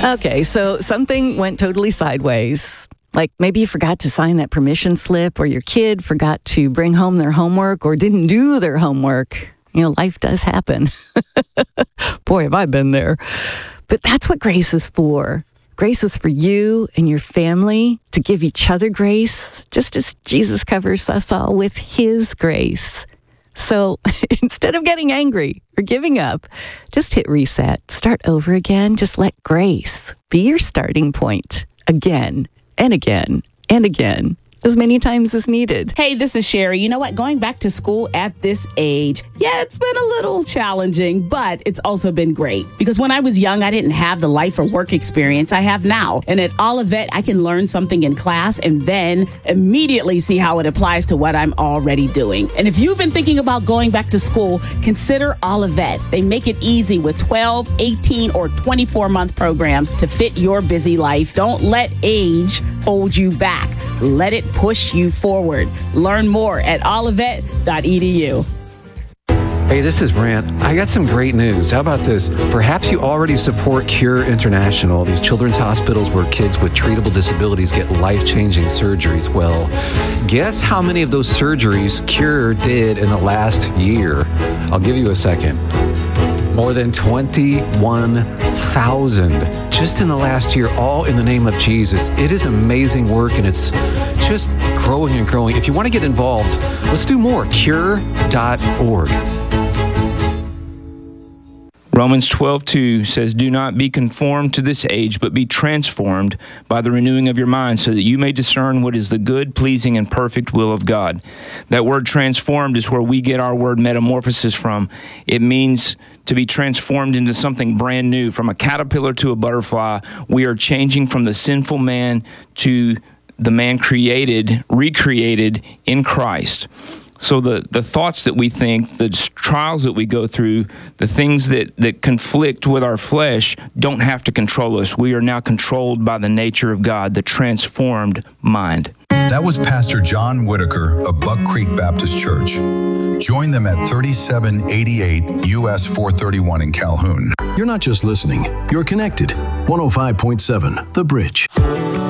Okay, so something went totally sideways. Like maybe you forgot to sign that permission slip, or your kid forgot to bring home their homework or didn't do their homework. You know, life does happen. Boy, have I been there. But that's what grace is for. Grace is for you and your family to give each other grace, just as Jesus covers us all with his grace. So instead of getting angry or giving up, just hit reset, start over again. Just let grace be your starting point again and again and again, as many times as needed. Hey, this is Sherry. You know what? Going back to school at this age, it's been a little challenging, but it's also been great. Because when I was young, I didn't have the life or work experience I have now. And at Olivet, I can learn something in class and then immediately see how it applies to what I'm already doing. And if you've been thinking about going back to school, consider Olivet. They make it easy with 12, 18, or 24-month programs to fit your busy life. Don't let age hold you back. Let it push you forward. Learn more at olivet.edu. Hey, this is Brant. I got some great news. How about this? Perhaps you already support Cure International, these children's hospitals where kids with treatable disabilities get life-changing surgeries. Well, guess how many of those surgeries Cure did in the last year? I'll give you a second. More than 21,000 just in the last year, all in the name of Jesus. It is amazing work, and it's just growing and growing. If you want to get involved, let's do more. Cure.org. Romans 12:2 says, "Do not be conformed to this age, but be transformed by the renewing of your mind, so that you may discern what is the good, pleasing, and perfect will of God." That word transformed is where we get our word metamorphosis from. It means to be transformed into something brand new. From a caterpillar to a butterfly, we are changing from the sinful man to the man recreated in Christ. So the thoughts that we think, the trials that we go through, the things that conflict with our flesh don't have to control us. We are now controlled by the nature of God, the transformed mind. That was Pastor John Whitaker of Buck Creek Baptist Church. Join them at 3788 US 431 in Calhoun. You're not just listening, you're connected. 105.7 The Bridge.